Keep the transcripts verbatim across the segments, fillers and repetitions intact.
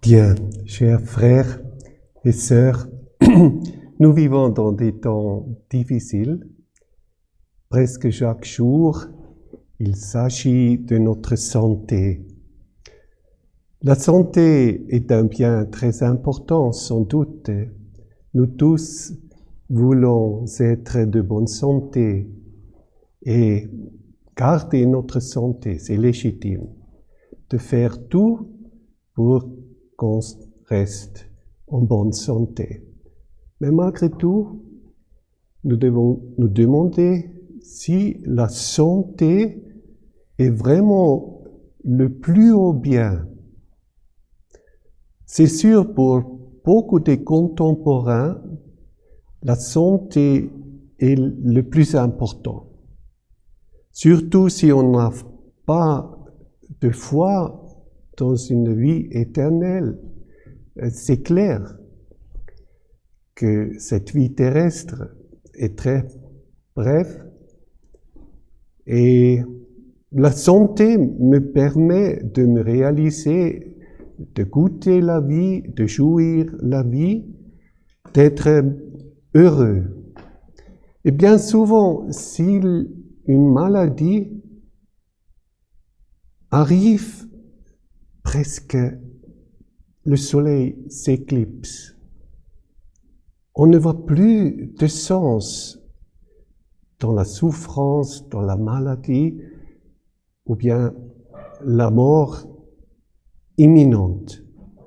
Bien, chers frères et sœurs, nous vivons dans des temps difficiles. Presque chaque jour, il s'agit de notre santé. La santé est un bien très important, sans doute. Nous tous voulons être de bonne santé et garder notre santé, c'est légitime. De faire tout pour qu'on reste en bonne santé. Mais malgré tout, nous devons nous demander si la santé est vraiment le plus haut bien. C'est sûr, pour beaucoup de contemporains, la santé est le plus important. Surtout si on n'a pas de foi dans une vie éternelle. C'est clair que cette vie terrestre est très brève et la santé me permet de me réaliser, de goûter la vie, de jouir la vie, d'être heureux. Et bien souvent, si une maladie arrive, presque le soleil s'éclipse. On ne voit plus de sens dans la souffrance, dans la maladie, ou bien la mort imminente.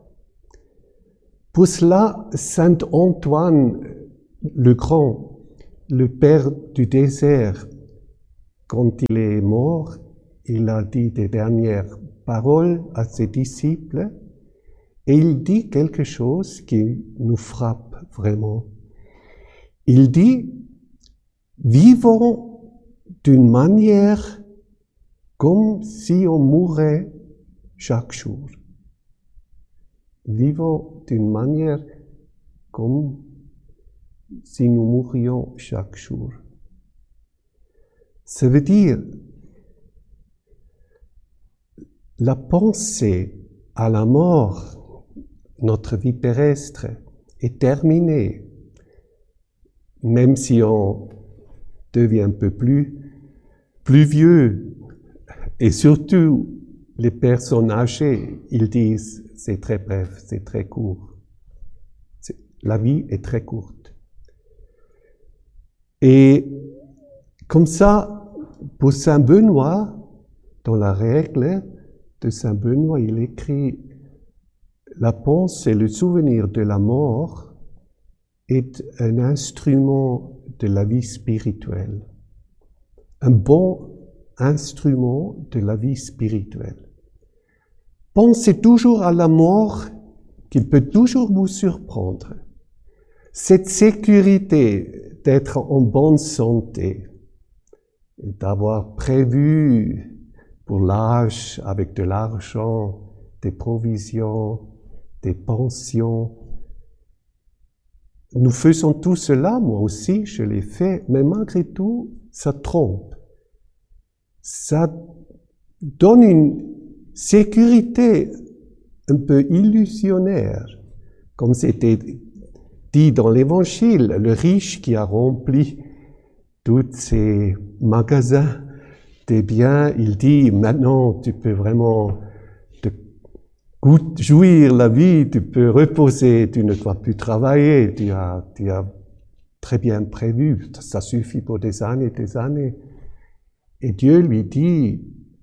Pour cela, saint Antoine le Grand, le père du désert, quand il est mort, il a dit des dernières paroles à ses disciples et il dit quelque chose qui nous frappe vraiment. Il dit, vivons d'une manière comme si on mourait chaque jour. Vivons d'une manière comme si nous mourions chaque jour. Ça veut dire, la pensée à la mort, notre vie terrestre, est terminée. Même si on devient un peu plus, plus vieux, et surtout les personnes âgées, ils disent c'est très bref, c'est très court. C'est, la vie est très courte. Et comme ça, pour saint Benoît, dans la règle de saint Benoît, il écrit « La pensée, le souvenir de la mort est un instrument de la vie spirituelle. Un bon instrument de la vie spirituelle. Pensez toujours à la mort qui peut toujours vous surprendre. Cette sécurité d'être en bonne santé, d'avoir prévu pour l'âge, avec de l'argent, des provisions, des pensions. Nous faisons tout cela, moi aussi, je l'ai fait, mais malgré tout, ça trompe. Ça donne une sécurité un peu illusionnaire, comme c'était dit dans l'Évangile, le riche qui a rempli tous ses magasins des biens, il dit, maintenant tu peux vraiment te jouir la vie, tu peux reposer, tu ne dois plus travailler, tu as, tu as très bien prévu, ça suffit pour des années et des années. Et Dieu lui dit,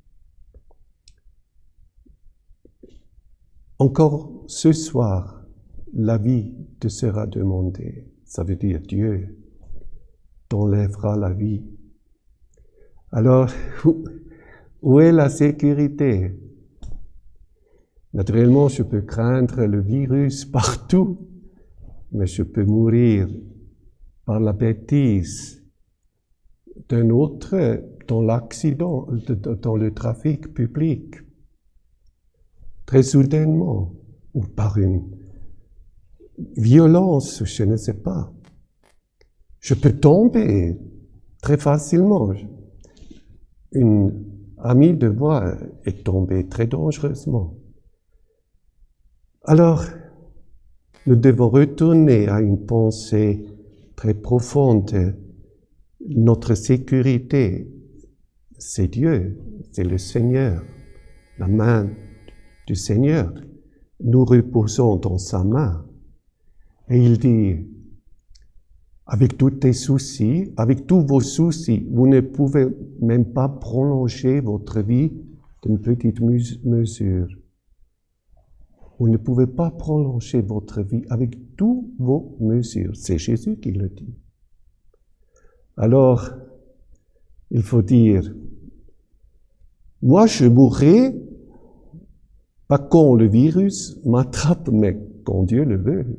encore ce soir, la vie te sera demandée. Ça veut dire Dieu t'enlèvera la vie. Alors, où est la sécurité? Naturellement, je peux craindre le virus partout, mais je peux mourir par la bêtise d'un autre dans l'accident, dans le trafic public, très soudainement, ou par une violence, je ne sais pas. Je peux tomber très facilement. Une amie de moi est tombée très dangereusement. Alors, nous devons retourner à une pensée très profonde. Notre sécurité, c'est Dieu, c'est le Seigneur, la main du Seigneur. Nous reposons dans sa main. Et il dit, avec tous tes soucis, avec tous vos soucis, vous ne pouvez même pas prolonger votre vie d'une petite mesure. Vous ne pouvez pas prolonger votre vie avec toutes vos mesures. C'est Jésus qui le dit. Alors, il faut dire, moi je mourrai, pas quand le virus m'attrape, mais quand Dieu le veut.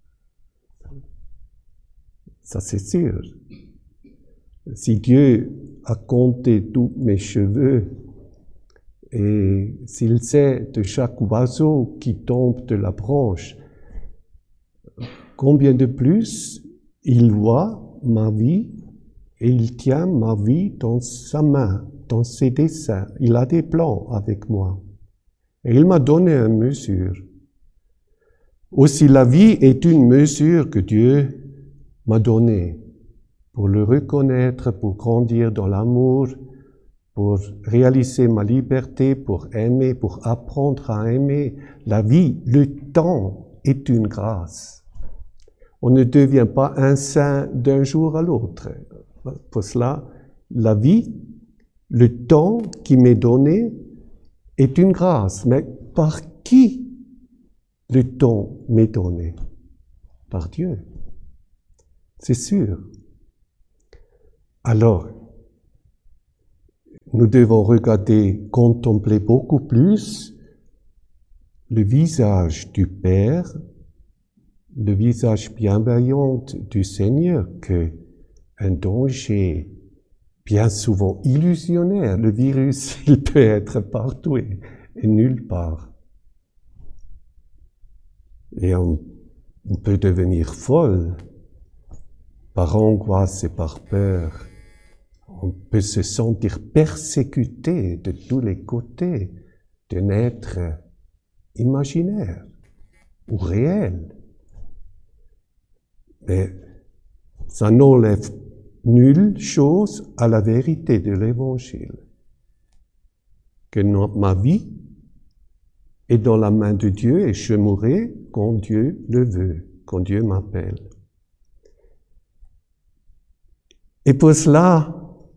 Ça c'est sûr. Si Dieu a compté tous mes cheveux, et s'il sait de chaque oiseau qui tombe de la branche, combien de plus il voit ma vie et il tient ma vie dans sa main, dans ses desseins. Il a des plans avec moi. Et il m'a donné une mesure. Aussi la vie est une mesure que Dieu m'a donnée pour le reconnaître, pour grandir dans l'amour, pour réaliser ma liberté, pour aimer, pour apprendre à aimer. La vie, le temps est une grâce. On ne devient pas un saint d'un jour à l'autre. Pour cela, la vie, le temps qui m'est donné est une grâce. Mais par qui le temps m'est donné? Par Dieu. C'est sûr. Alors, nous devons regarder, contempler beaucoup plus le visage du Père, le visage bienveillant du Seigneur, que un danger bien souvent illusionnaire. Le virus, il peut être partout et, et nulle part. Et on, on peut devenir folle par angoisse et par peur. On peut se sentir persécuté de tous les côtés d'un être imaginaire ou réel. Mais ça n'enlève nulle chose à la vérité de l'Évangile. Que ma vie est dans la main de Dieu et je mourrai quand Dieu le veut, quand Dieu m'appelle. Et pour cela,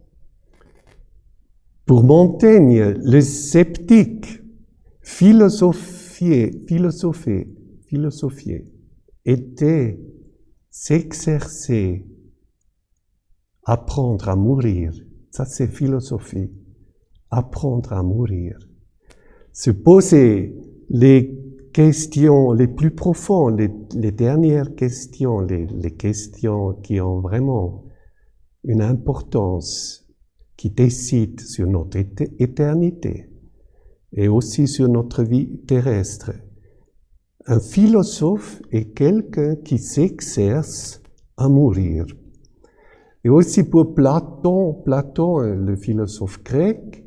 pour Montaigne, le sceptique philosophier, philosopher, philosophier était s'exercer, apprendre à mourir. Ça, c'est philosophie. Apprendre à mourir. Se poser les questions les plus profondes, les, les dernières questions, les, les questions qui ont vraiment une importance, qui décide sur notre éternité et aussi sur notre vie terrestre. Un philosophe est quelqu'un qui s'exerce à mourir. Et aussi pour Platon, Platon, le philosophe grec,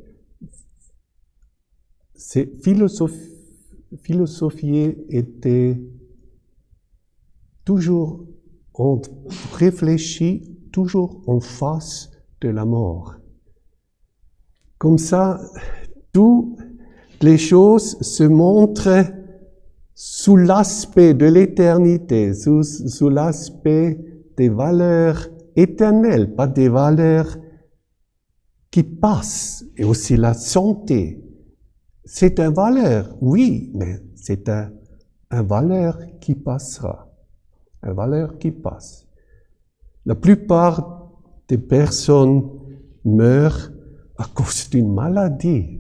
c'est philosoph, philosophier était toujours, on réfléchit toujours en face de la mort. Comme ça, toutes les choses se montrent sous l'aspect de l'éternité, sous, sous l'aspect des valeurs éternelles, pas des valeurs qui passent. Et aussi la santé. C'est une valeur, oui, mais c'est un, un valeur qui passera. Une valeur qui passe. La plupart des personnes meurent à cause d'une maladie.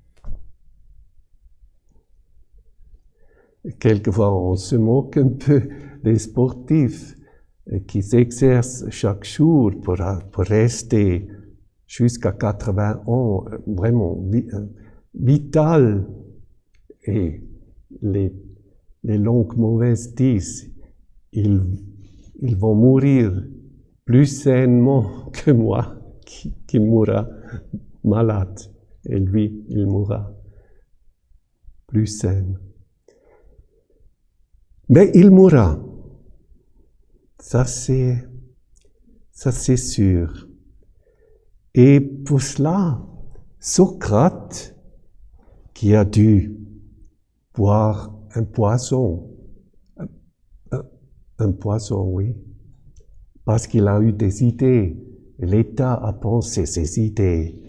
Quelquefois, on se moque un peu des sportifs qui s'exercent chaque jour pour, pour rester jusqu'à quatre-vingts ans, vraiment vital. Et les, les langues mauvaises disent, ils, ils vont mourir plus sainement que moi, qui, qui mourra malade. Et lui, il mourra plus sain. Mais il mourra. Ça c'est, ça c'est sûr. Et pour cela, Socrate, qui a dû boire un poison, un, un, un poison, oui, parce qu'il a eu des idées, l'État a pensé ces idées.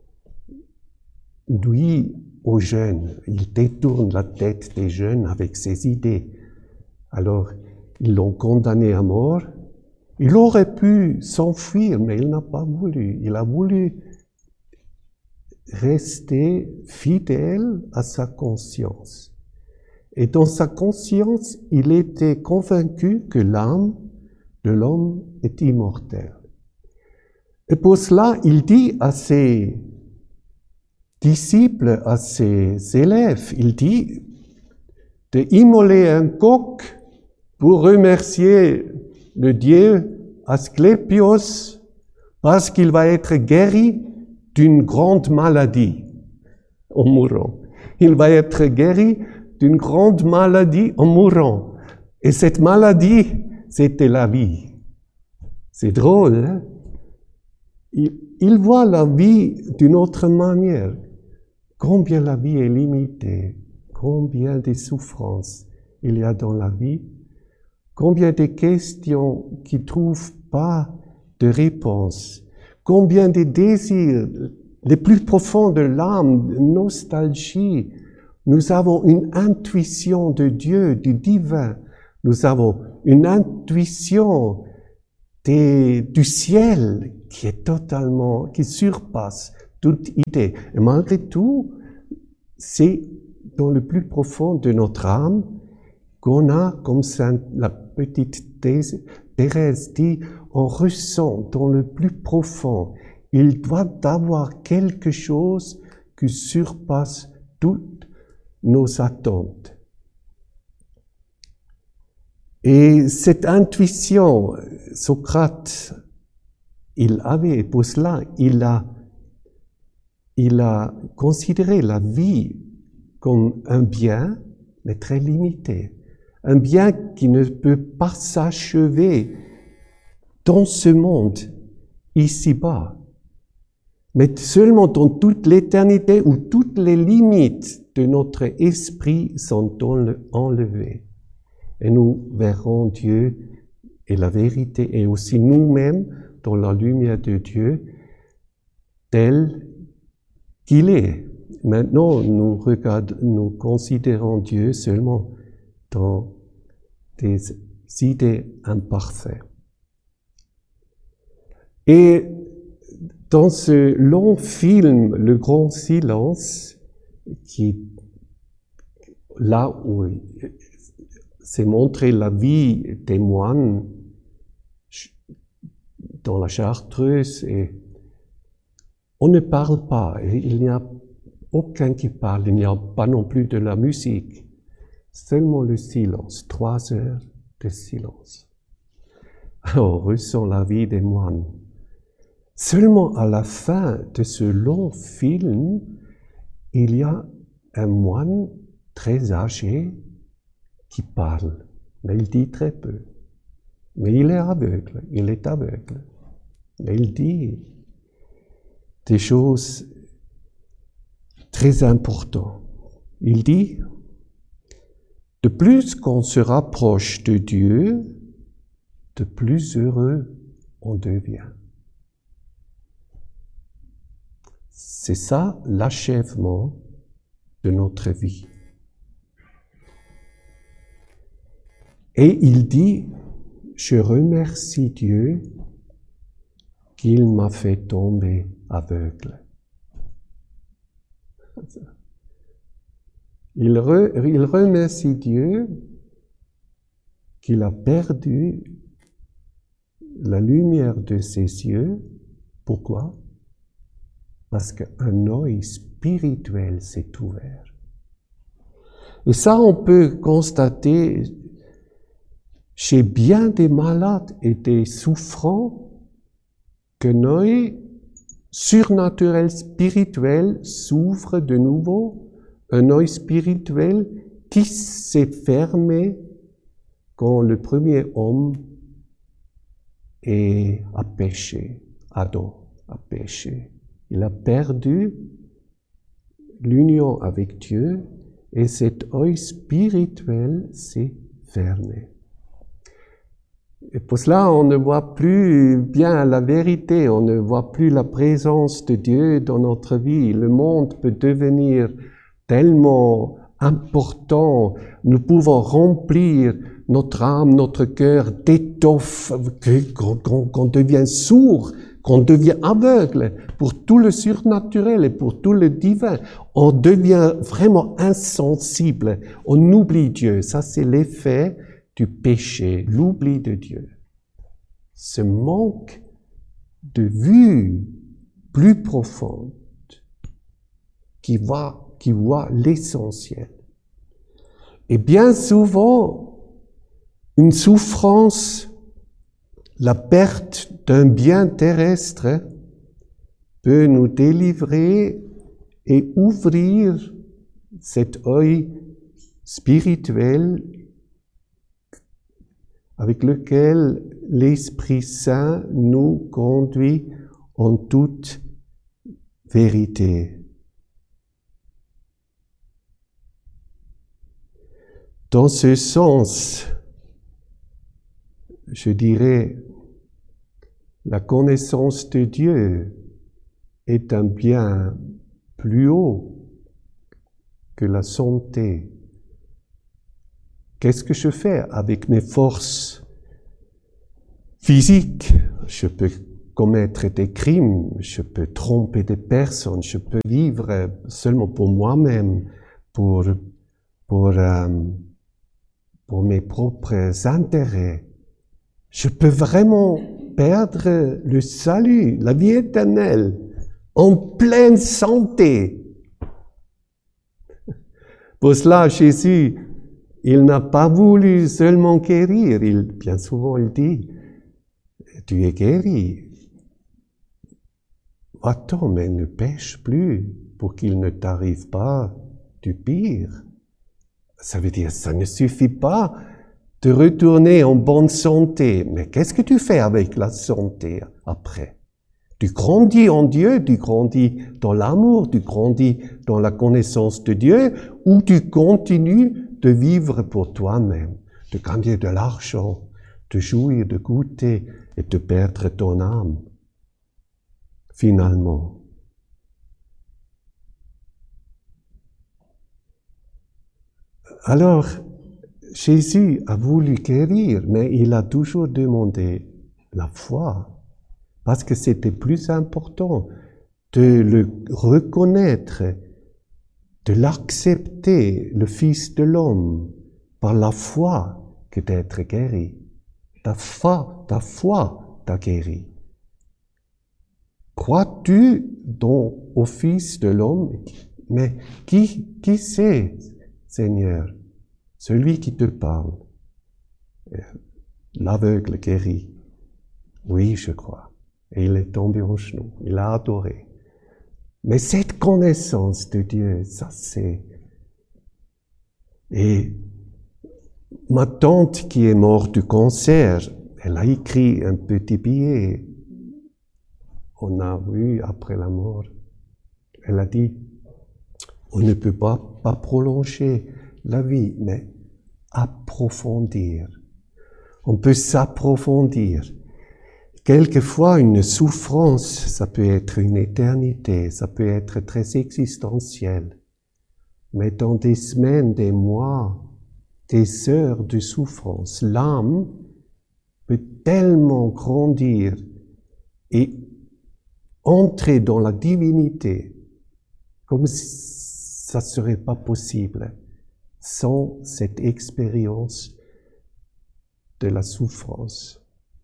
Lui, aux jeunes, il détourne la tête des jeunes avec ses idées. Alors, ils l'ont condamné à mort. Il aurait pu s'enfuir, mais il n'a pas voulu. Il a voulu rester fidèle à sa conscience. Et dans sa conscience, il était convaincu que l'âme de l'homme est immortelle. Et pour cela, il dit à ses disciples, à ses élèves, il dit de immoler un coq pour remercier le dieu Asclépios parce qu'il va être guéri d'une grande maladie en mourant. Il va être guéri d'une grande maladie en mourant. Et cette maladie, c'était la vie. C'est drôle, hein? Il, il voit la vie d'une autre manière. Combien la vie est limitée, combien de souffrances il y a dans la vie, combien de questions qui ne trouvent pas de réponse, combien de désirs les plus profonds de l'âme, de nostalgie. Nous avons une intuition de Dieu, du divin. Nous avons une intuition des, du ciel qui est totalement, qui surpasse toute idée. Et malgré tout, c'est dans le plus profond de notre âme qu'on a, comme Sainte, la petite Thérèse dit, on ressent dans le plus profond, il doit avoir quelque chose qui surpasse toutes nos attentes. Et cette intuition, Socrate, il avait, pour cela, il a, il a considéré la vie comme un bien, mais très limité. Un bien qui ne peut pas s'achever dans ce monde, ici-bas, mais seulement dans toute l'éternité où toutes les limites de notre esprit sont enlevées. Et nous verrons Dieu et la vérité, et aussi nous-mêmes dans la lumière de Dieu, tel qu'il est. Maintenant, nous regardons, nous considérons Dieu seulement dans des idées imparfaites. Et dans ce long film, Le Grand Silence, qui, là où c'est montré la vie des moines dans la Chartreuse, et on ne parle pas, il n'y a aucun qui parle, il n'y a pas non plus de la musique, seulement le silence, trois heures de silence. Alors, on ressent la vie des moines. Seulement à la fin de ce long film, il y a un moine très âgé qui parle, mais il dit très peu. Mais il est aveugle, il est aveugle. Mais il dit des choses très importantes. Il dit, de plus qu'on se rapproche de Dieu, de plus heureux on devient. C'est ça l'achèvement de notre vie. Et il dit, je remercie Dieu qu'il m'a fait tomber aveugle. Il, re, il remercie Dieu qu'il a perdu la lumière de ses yeux. Pourquoi? Parce qu'un œil spirituel s'est ouvert. Et ça, on peut constater chez bien des malades et des souffrants qu'un œil surnaturel spirituel s'ouvre de nouveau, un œil spirituel qui s'est fermé quand le premier homme est, a péché, Adam a péché. Il a perdu l'union avec Dieu et cet œil spirituel s'est fermé. Et pour cela, on ne voit plus bien la vérité, on ne voit plus la présence de Dieu dans notre vie. Le monde peut devenir tellement important, nous pouvons remplir notre âme, notre cœur d'étoffe, qu'on, qu'on, qu'on devient sourd, qu'on devient aveugle pour tout le surnaturel et pour tout le divin. On devient vraiment insensible, on oublie Dieu. Ça, c'est l'effet du péché, l'oubli de Dieu. Ce manque de vue plus profonde qui va, qui voit l'essentiel. Et bien souvent, une souffrance, la perte d'un bien terrestre peut nous délivrer et ouvrir cet œil spirituel avec lequel l'Esprit Saint nous conduit en toute vérité. Dans ce sens, je dirais, la connaissance de Dieu est un bien plus haut que la santé. Qu'est-ce que je fais avec mes forces physiques? Je peux commettre des crimes, je peux tromper des personnes, je peux vivre seulement pour moi-même, pour, pour, euh, pour mes propres intérêts. Je peux vraiment perdre le salut, la vie éternelle, en pleine santé. Pour cela, Jésus, il n'a pas voulu seulement guérir. Il, bien souvent, il dit, tu es guéri. Va-t'en, mais ne pêche plus pour qu'il ne t'arrive pas du pire. Ça veut dire, ça ne suffit pas de retourner en bonne santé. Mais qu'est-ce que tu fais avec la santé après? Tu grandis en Dieu, tu grandis dans l'amour, tu grandis dans la connaissance de Dieu, ou tu continues de vivre pour toi-même, de gagner de l'argent, de jouir, de goûter et de perdre ton âme, finalement. Alors, Jésus a voulu guérir, mais il a toujours demandé la foi, parce que c'était plus important de le reconnaître, de l'accepter, le Fils de l'homme, par la foi que d'être guéri. Ta foi, ta foi t'a guéri. Crois-tu donc au Fils de l'homme? Mais qui, qui c'est, Seigneur? Celui qui te parle. L'aveugle guéri. Oui, je crois. Et il est tombé en genoux. Il a adoré. Mais cette connaissance de Dieu, ça c'est... Et ma tante qui est morte du cancer, elle a écrit un petit billet. On a vu après la mort. Elle a dit, on ne peut pas, pas prolonger la vie, mais approfondir. On peut s'approfondir. Quelquefois, une souffrance, ça peut être une éternité, ça peut être très existentiel. Mais dans des semaines, des mois, des heures de souffrance, l'âme peut tellement grandir et entrer dans la divinité comme si ça ne serait pas possible sans cette expérience de la souffrance.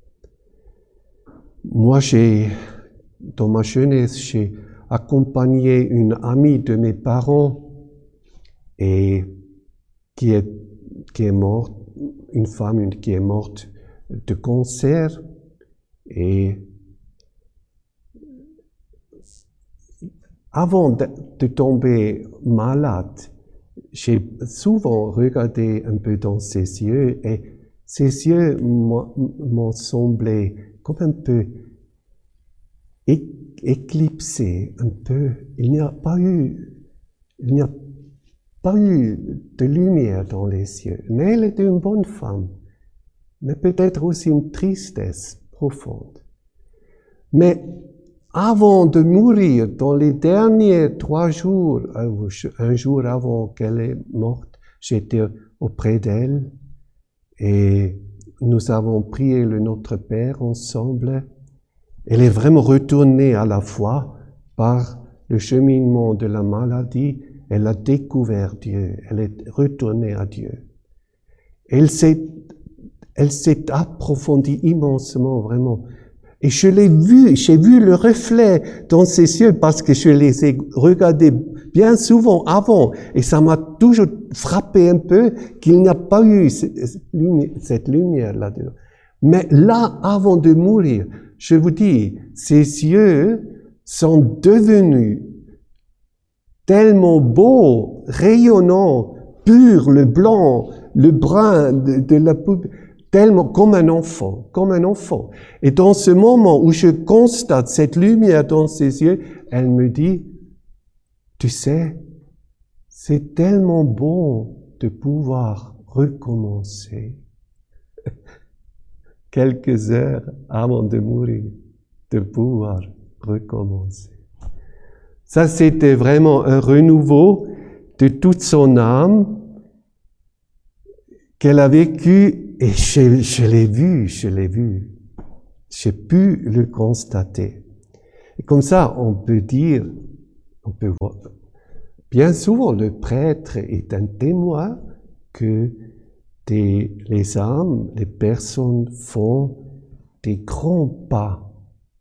Moi, j'ai, dans ma jeunesse, j'ai accompagné une amie de mes parents et qui est, qui est morte, une femme qui est morte de cancer et avant de, de tomber malade, j'ai souvent regardé un peu dans ses yeux et ses yeux m'ont semblé comme un peu éclipsés, un peu. Il n'y a pas eu, il n'y a pas eu de lumière dans les yeux. Mais elle était une bonne femme, mais peut-être aussi une tristesse profonde. Mais avant de mourir, dans les derniers trois jours, un jour avant qu'elle est morte, j'étais auprès d'elle et nous avons prié le Notre Père ensemble. Elle est vraiment retournée à la foi par le cheminement de la maladie. Elle a découvert Dieu, elle est retournée à Dieu. Elle s'est, elle s'est approfondie immensement, vraiment. Et je l'ai vu, j'ai vu le reflet dans ses yeux parce que je les ai regardés bien souvent avant. Et ça m'a toujours frappé un peu qu'il n'y a pas eu cette lumière là-dedans. Mais là, avant de mourir, je vous dis, ses yeux sont devenus tellement beaux, rayonnants, purs, le blanc, le brun de, de la poupée. Tellement comme un enfant, comme un enfant. Et dans ce moment où je constate cette lumière dans ses yeux, elle me dit, tu sais, c'est tellement bon de pouvoir recommencer. Quelques heures avant de mourir, de pouvoir recommencer. Ça, c'était vraiment un renouveau de toute son âme qu'elle a vécu. Et je, je l'ai vu, je l'ai vu. J'ai pu le constater. Et comme ça, on peut dire, on peut voir, bien souvent, le prêtre est un témoin que des, les âmes, les personnes font des grands pas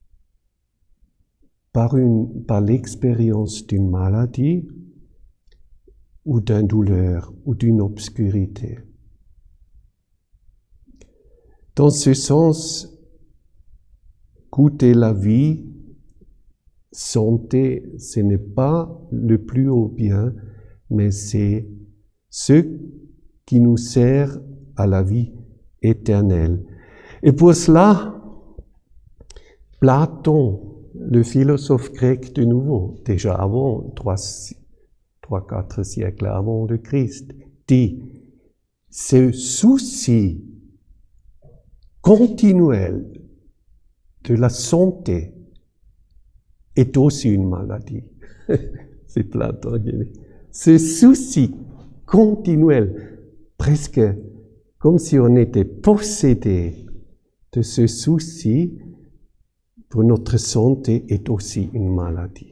par une, par l'expérience d'une maladie ou d'une douleur ou d'une obscurité. Dans ce sens, goûter la vie, santé, ce n'est pas le plus haut bien, mais c'est ce qui nous sert à la vie éternelle. Et pour cela, Platon, le philosophe grec de nouveau, déjà avant, trois, trois, quatre siècles avant le Christ, dit, ce souci continuel de la santé est aussi une maladie. C'est Platon qui dit. Ce souci continuel, presque comme si on était possédé de ce souci pour notre santé, est aussi une maladie.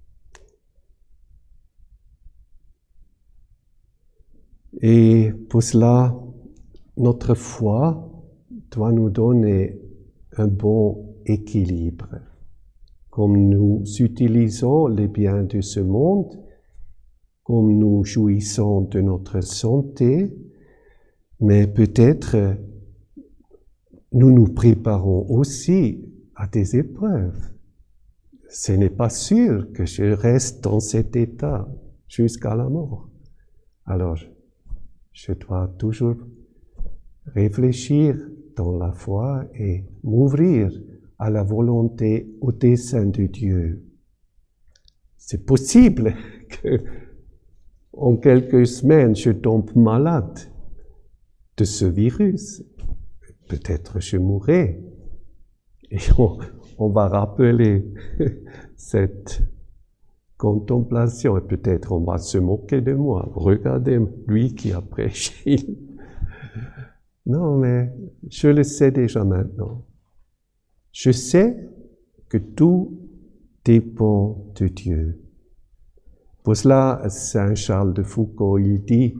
Et pour cela, notre foi doit nous donner un bon équilibre. Comme nous utilisons les biens de ce monde, comme nous jouissons de notre santé, mais peut-être nous nous préparons aussi à des épreuves. Ce n'est pas sûr que je reste dans cet état jusqu'à la mort. Alors, je dois toujours réfléchir dans la foi et m'ouvrir à la volonté, au dessein de Dieu. C'est possible que en quelques semaines je tombe malade de ce virus. Peut-être je mourrai. Et on, on va rappeler cette contemplation et peut-être on va se moquer de moi. Regardez lui qui a prêché. Non, mais je le sais déjà maintenant. Je sais que tout dépend de Dieu. Pour cela, Saint Charles de Foucault, il dit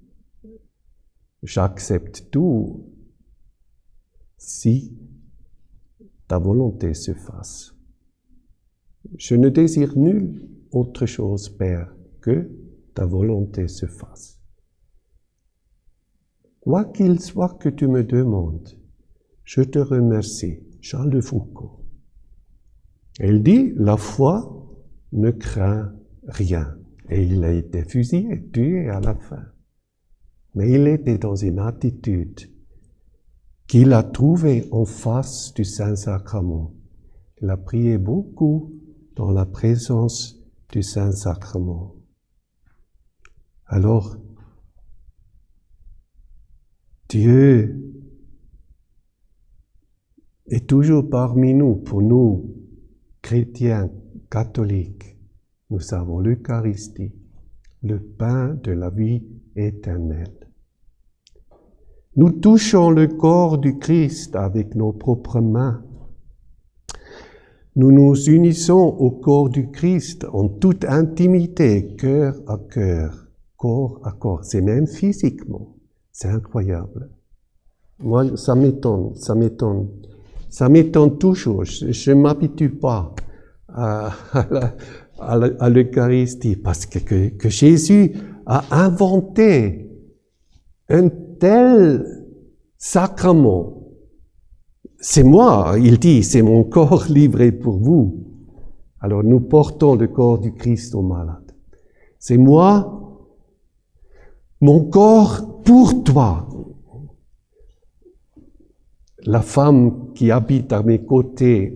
« J'accepte tout si ta volonté se fasse. Je ne désire nulle autre chose, Père, que ta volonté se fasse. Quoi qu'il soit que tu me demandes, je te remercie. » Charles de Foucault. Il dit, la foi ne craint rien. Et il a été fusillé, tué à la fin. Mais il était dans une attitude qu'il a trouvé en face du Saint-Sacrement. Il a prié beaucoup dans la présence du Saint-Sacrement. Alors, Dieu est toujours parmi nous. Pour nous, chrétiens, catholiques, nous avons l'Eucharistie, le pain de la vie éternelle. Nous touchons le corps du Christ avec nos propres mains. Nous nous unissons au corps du Christ en toute intimité, cœur à cœur, corps à corps. C'est même physiquement. C'est incroyable. Moi, ça m'étonne, ça m'étonne. Ça m'étonne toujours. Je ne m'habitue pas à, à, la, à l'Eucharistie parce que, que, que Jésus a inventé un tel sacrement. C'est moi, il dit, c'est mon corps livré pour vous. Alors nous portons le corps du Christ aux malades. C'est moi, mon corps pour toi. La femme qui habite à mes côtés,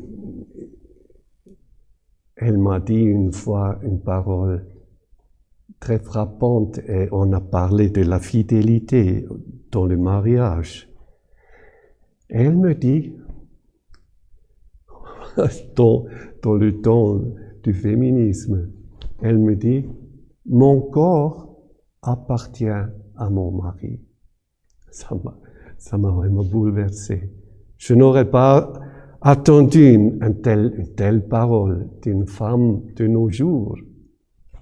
elle m'a dit une fois une parole très frappante et on a parlé de la fidélité dans le mariage. Elle me dit, dans, dans le temps du féminisme, elle me dit, mon corps appartient à mon mari. Ça m'a, ça m'a vraiment bouleversé. Je n'aurais pas attendu une, une, telle, une telle parole d'une femme de nos jours.